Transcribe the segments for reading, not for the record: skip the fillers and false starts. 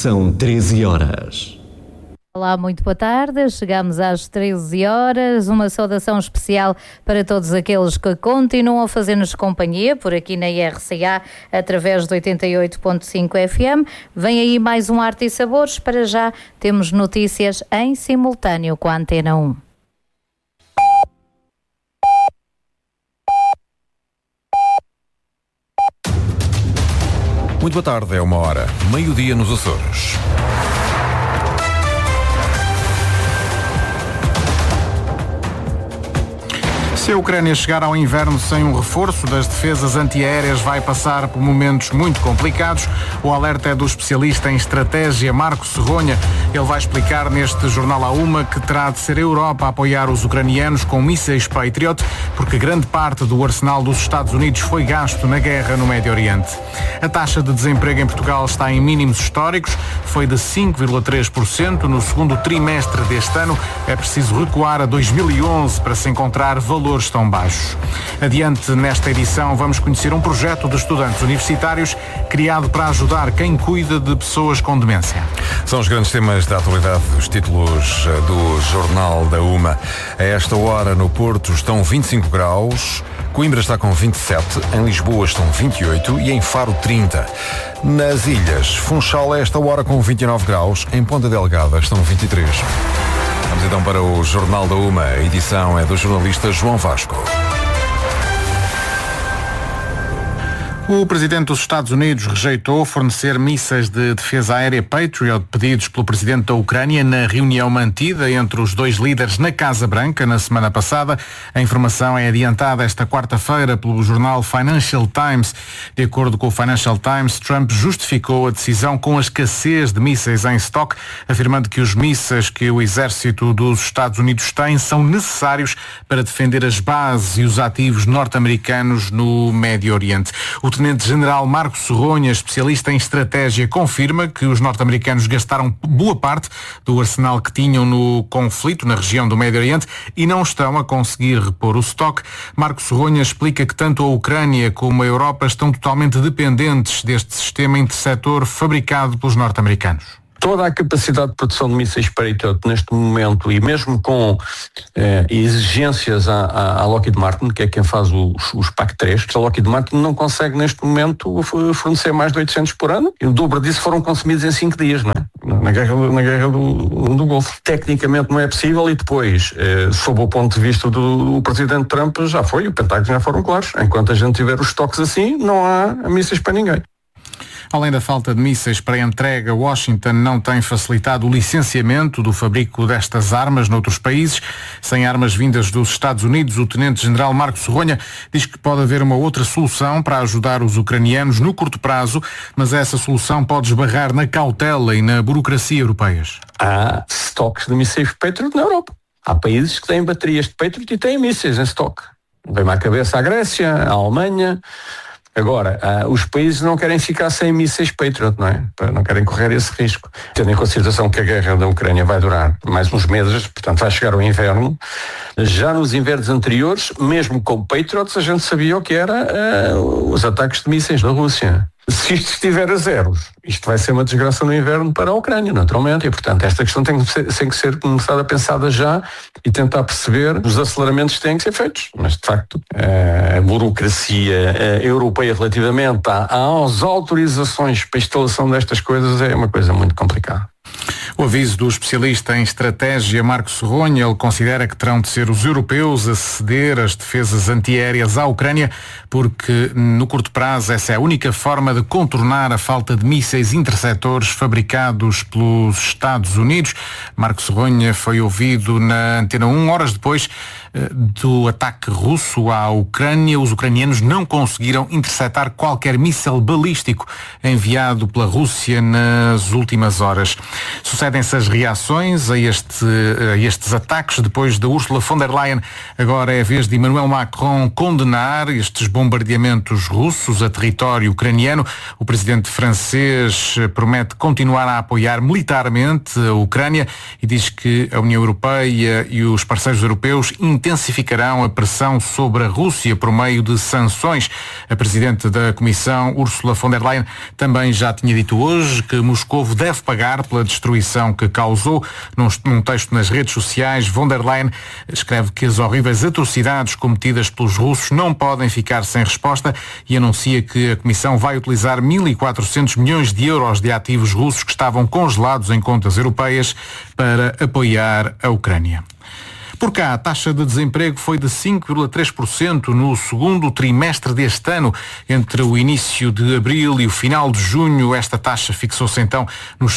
São 13 horas. Olá, muito boa tarde. Chegamos às 13 horas. Uma saudação especial para todos aqueles que continuam a fazer-nos companhia por aqui na RCA através do 88.5 FM. Vem aí mais um Arte e Sabores. Para já temos notícias em simultâneo com a Antena 1. Muito boa tarde, é 1h, meio-dia nos Açores. Se a Ucrânia chegar ao inverno sem um reforço das defesas antiaéreas, vai passar por momentos muito complicados. O alerta é do especialista em estratégia Marco Serronha. Ele vai explicar neste Jornal A1 que terá de ser a Europa a apoiar os ucranianos com mísseis Patriot, porque grande parte do arsenal dos Estados Unidos foi gasto na guerra no Médio Oriente. A taxa de desemprego em Portugal está em mínimos históricos, foi de 5,3% no segundo trimestre deste ano. É preciso recuar a 2011 para se encontrar valores tão baixos. Adiante, nesta edição, vamos conhecer um projeto de estudantes universitários criado para ajudar quem cuida de pessoas com demência. São os grandes temas da atualidade dos títulos do Jornal da UMA. A esta hora, no Porto, estão 25 graus, Coimbra está com 27, em Lisboa estão 28 e em Faro 30. Nas ilhas, Funchal a esta hora com 29 graus, em Ponta Delgada estão 23. Vamos então para o Jornal da UMA. A edição é do jornalista João Vasco. O presidente dos Estados Unidos rejeitou fornecer mísseis de defesa aérea Patriot pedidos pelo presidente da Ucrânia na reunião mantida entre os dois líderes na Casa Branca na semana passada. A informação é adiantada esta quarta-feira pelo jornal Financial Times. De acordo com o Financial Times, Trump justificou a decisão com a escassez de mísseis em estoque, afirmando que os mísseis que o exército dos Estados Unidos tem são necessários para defender as bases e os ativos norte-americanos no Médio Oriente. O tenente-general Marco Serronha, especialista em estratégia, confirma que os norte-americanos gastaram boa parte do arsenal que tinham no conflito na região do Médio Oriente e não estão a conseguir repor o estoque. Marco Serronha explica que tanto a Ucrânia como a Europa estão totalmente dependentes deste sistema interceptor fabricado pelos norte-americanos. Toda a capacidade de produção de mísseis Patriot neste momento, e mesmo com exigências à Lockheed Martin, que é quem faz os PAC-3, a Lockheed Martin não consegue neste momento fornecer mais de 800 por ano, e o dobro disso foram consumidos em 5 dias, não é? Na guerra do Golfo. Tecnicamente não é possível e depois, sob o ponto de vista do presidente Trump, já foi, o Pentágono já foram claros. Enquanto a gente tiver os estoques assim, não há mísseis para ninguém. Além da falta de mísseis para entrega, Washington não tem facilitado o licenciamento do fabrico destas armas noutros países. Sem armas vindas dos Estados Unidos, o tenente-general Marco Serronha diz que pode haver uma outra solução para ajudar os ucranianos no curto prazo, mas essa solução pode esbarrar na cautela e na burocracia europeias. Há estoques de mísseis Patriot na Europa. Há países que têm baterias de Patriot e têm mísseis em estoque. Vem-me à cabeça a Grécia, a Alemanha. Agora, os países não querem ficar sem mísseis Patriot, não é? Não querem correr esse risco. Tendo em consideração que a guerra da Ucrânia vai durar mais uns meses, portanto vai chegar o inverno. Já nos invernos anteriores, mesmo com Patriots, a gente sabia o que era os ataques de mísseis da Rússia. Se isto estiver a zeros, isto vai ser uma desgraça no inverno para a Ucrânia, naturalmente, e portanto esta questão tem que ser começada a pensada já e tentar perceber os aceleramentos que têm que ser feitos. Mas de facto, a burocracia europeia relativamente às autorizações para a instalação destas coisas é uma coisa muito complicada. O aviso do especialista em estratégia Marco Serronha, ele considera que terão de ser os europeus a ceder as defesas antiaéreas à Ucrânia, porque no curto prazo essa é a única forma de contornar a falta de mísseis interceptores fabricados pelos Estados Unidos. Marco Serronha foi ouvido na Antena 1 horas depois do ataque russo à Ucrânia. Os ucranianos não conseguiram interceptar qualquer míssil balístico enviado pela Rússia nas últimas horas. Sucedem-se as reações a estes ataques depois de Ursula von der Leyen. Agora é a vez de Emmanuel Macron condenar estes bombardeamentos russos a território ucraniano. O presidente francês promete continuar a apoiar militarmente a Ucrânia e diz que a União Europeia e os parceiros europeus intensificarão a pressão sobre a Rússia por meio de sanções. A Presidente da Comissão, Ursula von der Leyen, também já tinha dito hoje que Moscovo deve pagar pela destruição que causou. Num texto nas redes sociais, von der Leyen escreve que as horríveis atrocidades cometidas pelos russos não podem ficar sem resposta e anuncia que a Comissão vai utilizar 1.400 milhões de euros de ativos russos que estavam congelados em contas europeias para apoiar a Ucrânia. Por cá, a taxa de desemprego foi de 5,3% no segundo trimestre deste ano. Entre o início de abril e o final de junho, esta taxa fixou-se então nos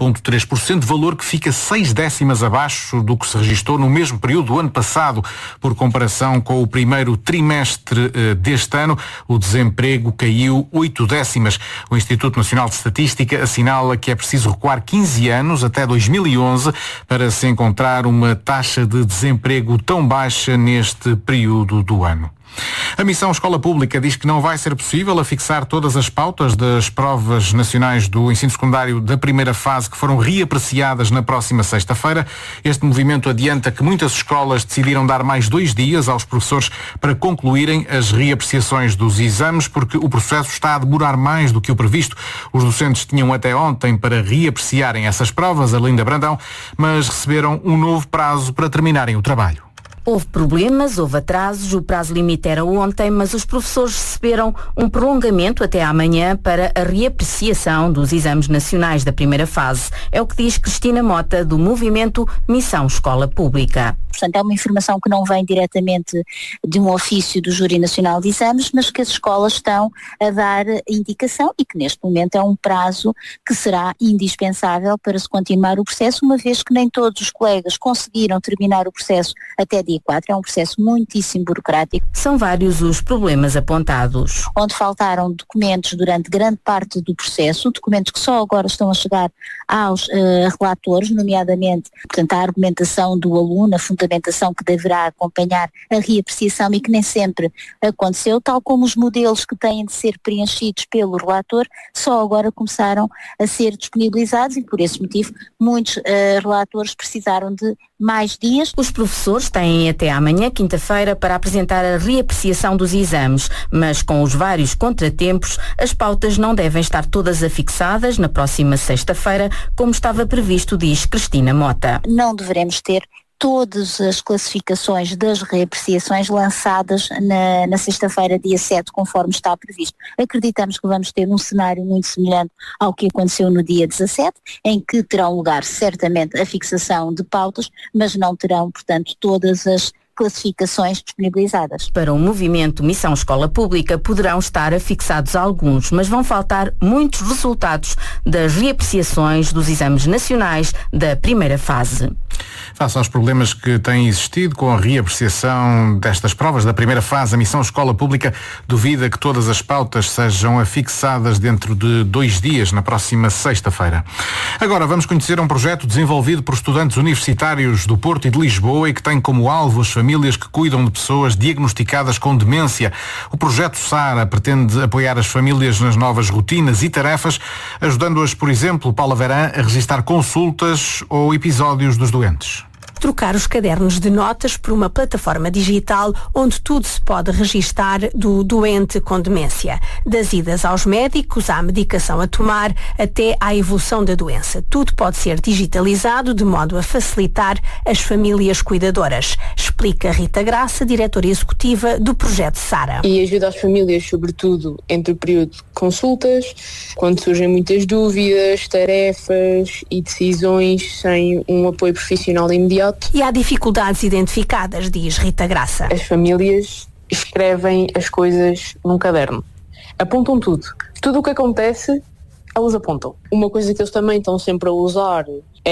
5,3%, valor que fica 6 décimas abaixo do que se registrou no mesmo período do ano passado. Por comparação com o primeiro trimestre deste ano, o desemprego caiu 8 décimas. O Instituto Nacional de Estatística assinala que é preciso recuar 15 anos, até 2011, para se encontrar uma taxa de desemprego tão baixa neste período do ano. A Missão Escola Pública diz que não vai ser possível afixar todas as pautas das provas nacionais do ensino secundário da primeira fase que foram reapreciadas na próxima sexta-feira. Este movimento adianta que muitas escolas decidiram dar mais 2 dias aos professores para concluírem as reapreciações dos exames, porque o processo está a demorar mais do que o previsto. Os docentes tinham até ontem para reapreciarem essas provas, Arlinda Brandão, mas receberam um novo prazo para terminarem o trabalho. Houve problemas, houve atrasos, o prazo limite era ontem, mas os professores receberam um prolongamento até amanhã para a reapreciação dos exames nacionais da primeira fase. É o que diz Cristina Mota, do movimento Missão Escola Pública. Portanto, é uma informação que não vem diretamente de um ofício do Júri Nacional de Exames, mas que as escolas estão a dar indicação e que neste momento é um prazo que será indispensável para se continuar o processo, uma vez que nem todos os colegas conseguiram terminar o processo até dia 4. É um processo muitíssimo burocrático. São vários os problemas apontados. Onde faltaram documentos durante grande parte do processo, documentos que só agora estão a chegar aos relatores, nomeadamente, portanto, a argumentação do aluno, a fundamentação que deverá acompanhar a reapreciação e que nem sempre aconteceu, tal como os modelos que têm de ser preenchidos pelo relator, só agora começaram a ser disponibilizados e por esse motivo muitos relatores precisaram de mais dias. Os professores têm até amanhã, quinta-feira, para apresentar a reapreciação dos exames, mas com os vários contratempos, as pautas não devem estar todas afixadas na próxima sexta-feira, como estava previsto, diz Cristina Mota. Não devemos ter todas as classificações das reapreciações lançadas na sexta-feira, dia 7, conforme está previsto. Acreditamos que vamos ter um cenário muito semelhante ao que aconteceu no dia 17, em que terão lugar certamente a fixação de pautas, mas não terão, portanto, todas as classificações disponibilizadas. Para o movimento Missão Escola Pública poderão estar afixados alguns, mas vão faltar muitos resultados das reapreciações dos exames nacionais da primeira fase. Face aos problemas que têm existido com a reapreciação destas provas da primeira fase, a Missão Escola Pública duvida que todas as pautas sejam afixadas dentro de 2 dias, na próxima sexta-feira. Agora vamos conhecer um projeto desenvolvido por estudantes universitários do Porto e de Lisboa e que tem como alvo as famílias que cuidam de pessoas diagnosticadas com demência. O projeto SARA pretende apoiar as famílias nas novas rotinas e tarefas, ajudando-as, por exemplo, Paula Verã, a registar consultas ou episódios dos doentes. Trocar os cadernos de notas por uma plataforma digital onde tudo se pode registar do doente com demência. Das idas aos médicos, à medicação a tomar, até à evolução da doença. Tudo pode ser digitalizado de modo a facilitar as famílias cuidadoras, explica Rita Graça, diretora executiva do projeto SARA. E ajuda as famílias, sobretudo, entre o período de consultas, quando surgem muitas dúvidas, tarefas e decisões sem um apoio profissional imediato. E há dificuldades identificadas, diz Rita Graça. As famílias escrevem as coisas num caderno. Apontam tudo. Tudo o que acontece, elas apontam. Uma coisa que eles também estão sempre a usar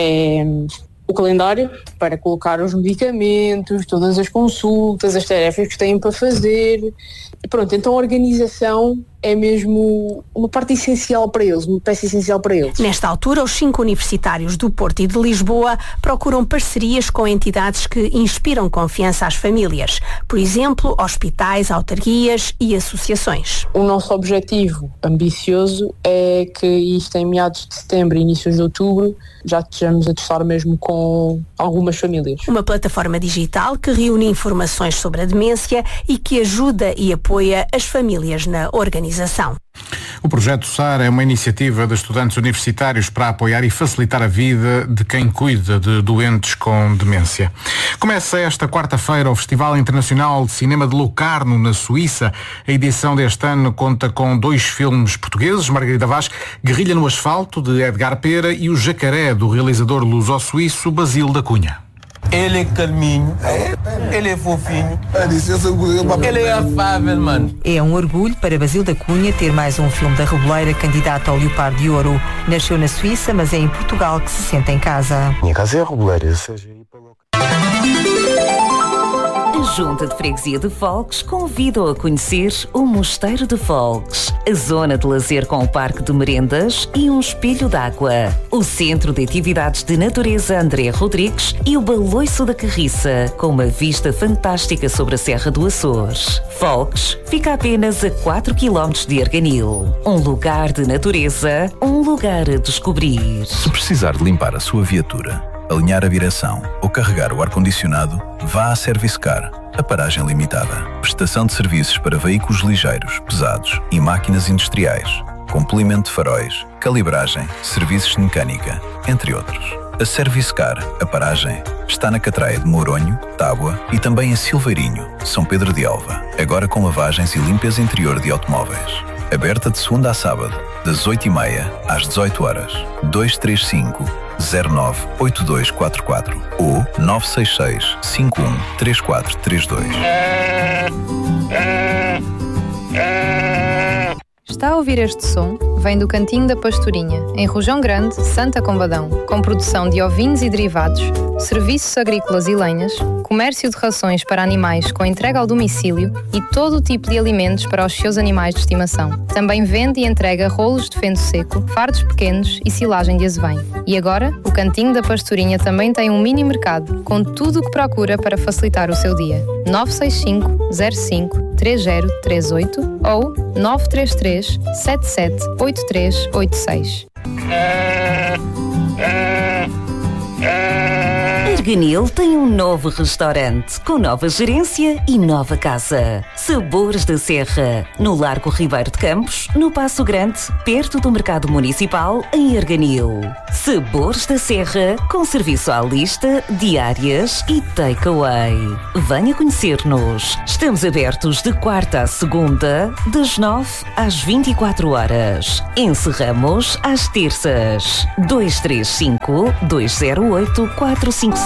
é o calendário para colocar os medicamentos, todas as consultas, as tarefas que têm para fazer. Pronto, então a organização é mesmo uma parte essencial para eles, uma peça essencial para eles. Nesta altura, os 5 universitários do Porto e de Lisboa procuram parcerias com entidades que inspiram confiança às famílias. Por exemplo, hospitais, autarquias e associações. O nosso objetivo ambicioso é que isto em meados de setembro e inícios de outubro já estejamos a testar mesmo com algumas famílias. Uma plataforma digital que reúne informações sobre a demência e que ajuda e apoia as famílias na organização. O projeto SAR é uma iniciativa de estudantes universitários para apoiar e facilitar a vida de quem cuida de doentes com demência. Começa esta quarta-feira o Festival Internacional de Cinema de Locarno, na Suíça. A edição deste ano conta com 2 filmes portugueses, Margarida Vaz, Guerrilha no Asfalto, de Edgar Pera, e O Jacaré, do realizador luso-suíço Basílio da Cunha. Ele é calminho, ele é fofinho, ele é afável, mano. É um orgulho para Basílio da Cunha ter mais um filme da Reboleira candidato ao Leopardo de Ouro. Nasceu na Suíça, mas é em Portugal que se sente em casa. Minha casa é a Reboleira, seja aí para A Junta de Freguesia de Folgues convida-o a conhecer o Mosteiro de Folgues, a zona de lazer com o Parque de Merendas e um espelho d'água, o Centro de Atividades de Natureza André Rodrigues e o Baloiço da Carriça, com uma vista fantástica sobre a Serra do Açores. Folgues fica apenas a 4 km de Arganil. Um lugar de natureza, um lugar a descobrir. Se precisar de limpar a sua viatura, alinhar a direção ou carregar o ar-condicionado, vá à Service Car, a paragem limitada. Prestação de serviços para veículos ligeiros, pesados e máquinas industriais, com polimento de faróis, calibragem, serviços de mecânica, entre outros. A Service Car, a paragem, está na Catraia de Mouronho, Tábua e também em Silveirinho, São Pedro de Alva, agora com lavagens e limpeza interior de automóveis. Aberta de segunda a sábado, das 8h30 às 18h. 235-098244 ou 966-513432. Está a ouvir este som? Vem do Cantinho da Pastorinha, em Rojão Grande, Santa Combadão, com produção de ovinos e derivados, serviços agrícolas e lenhas, comércio de rações para animais com entrega ao domicílio e todo o tipo de alimentos para os seus animais de estimação. Também vende e entrega rolos de feno seco, fardos pequenos e silagem de azevém. E agora, o Cantinho da Pastorinha também tem um mini mercado, com tudo o que procura para facilitar o seu dia. 965 05 3038 ou 933 77 8386. Arganil tem um novo restaurante, com nova gerência e nova casa. Sabores da Serra, no Largo Ribeiro de Campos, no Paço Grande, perto do Mercado Municipal, em Arganil. Sabores da Serra, com serviço à lista, diárias e takeaway. Venha conhecer-nos. Estamos abertos de quarta a segunda, das 9 às 24 horas. Encerramos às terças. 235-208-455.